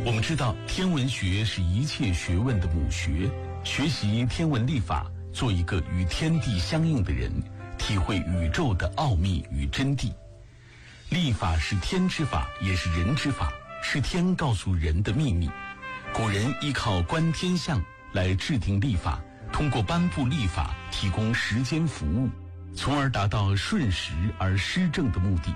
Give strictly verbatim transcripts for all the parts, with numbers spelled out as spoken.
我们知道天文学是一切学问的母学，学习天文历法，做一个与天地相应的人，体会宇宙的奥秘与真谛。历法是天之法，也是人之法，是天告诉人的秘密。古人依靠观天象来制定历法，通过颁布历法提供时间服务，从而达到顺时而施政的目的。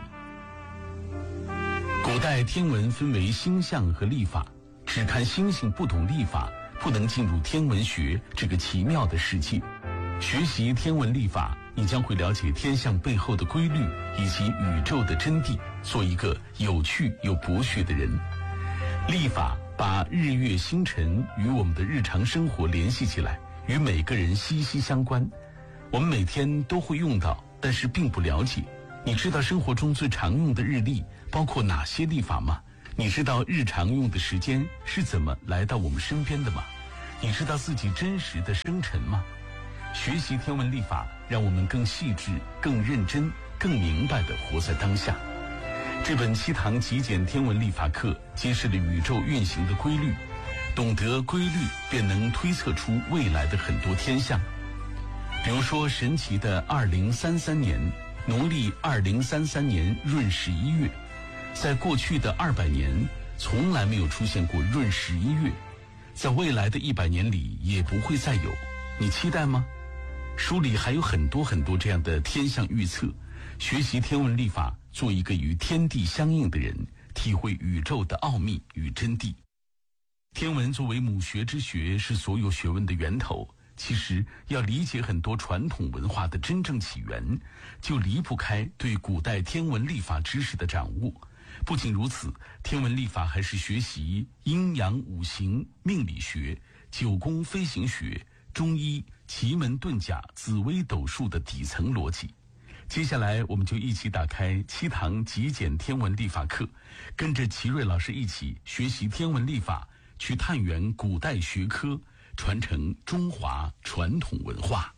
古代天文分为星象和历法，只看星星不懂历法，不能进入天文学这个奇妙的世界。学习天文历法，你将会了解天象背后的规律以及宇宙的真谛，做一个有趣又博学的人。历法把日月星辰与我们的日常生活联系起来，与每个人息息相关。我们每天都会用到，但是并不了解。你知道生活中最常用的日历包括哪些历法吗？你知道日常用的时间是怎么来到我们身边的吗？你知道自己真实的生辰吗？学习天文历法，让我们更细致、更认真、更明白地活在当下。这本七堂极简天文历法课揭示了宇宙运行的规律，懂得规律便能推测出未来的很多天象。比如说神奇的二零三三年，农历二零三三年闰十一月，在过去的二百年从来没有出现过闰十一月，在未来的一百年里也不会再有。你期待吗？书里还有很多很多这样的天象预测。学习天文历法，做一个与天地相应的人，体会宇宙的奥秘与真谛。天文作为母学之学，是所有学问的源头。其实要理解很多传统文化的真正起源，就离不开对古代天文历法知识的掌握。不仅如此，天文历法还是学习阴阳五行、命理学、九宫飞行学、中医、奇门遁甲、紫微斗数的底层逻辑。接下来我们就一起打开七堂极简天文历法课，跟着齐瑞老师一起学习天文历法，去探源古代学科，传承中华传统文化。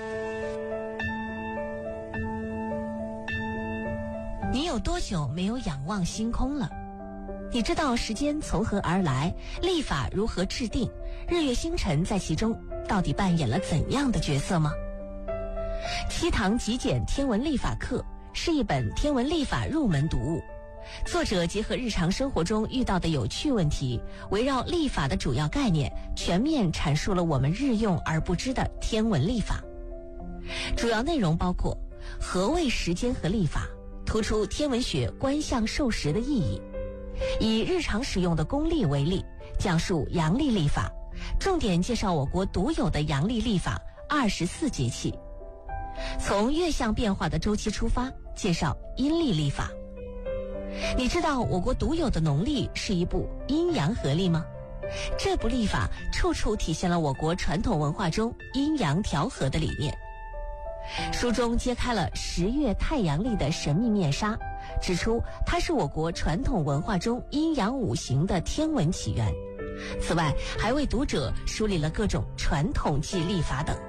你有多久没有仰望星空了？你知道时间从何而来，历法如何制定，日月星辰在其中到底扮演了怎样的角色吗？七堂极简天文历法课是一本天文历法入门读物，作者结合日常生活中遇到的有趣问题，围绕历法的主要概念，全面阐述了我们日用而不知的天文历法。主要内容包括何谓时间和历法，突出天文学观象授时的意义，以日常使用的公历为例，讲述阳历历法，重点介绍我国独有的阳历历法二十四节气。从月相变化的周期出发，介绍阴历历法。你知道我国独有的农历是一部阴阳合历吗？这部历法处处体现了我国传统文化中阴阳调和的理念。书中揭开了十月太阳历的神秘面纱，指出它是我国传统文化中阴阳五行的天文起源。此外，还为读者梳理了各种传统纪历法等。